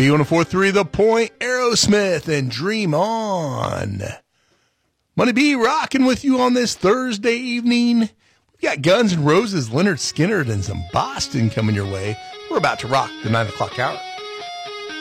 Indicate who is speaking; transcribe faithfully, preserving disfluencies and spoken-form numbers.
Speaker 1: B one oh four point three The Point, Aerosmith, and Dream On. Money B rocking with you on this Thursday evening. We've got Guns N' Roses, Leonard Skinner, and some Boston coming your way. We're about to rock the nine o'clock hour.